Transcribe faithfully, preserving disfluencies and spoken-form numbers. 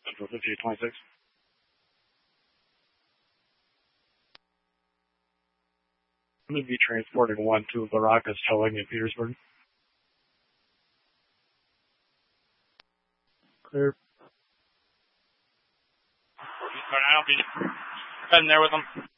Central fifty-eight twenty-six. I'm going to be transporting one to Baracus Towing in Petersburg. Clear. I'll be heading there with them.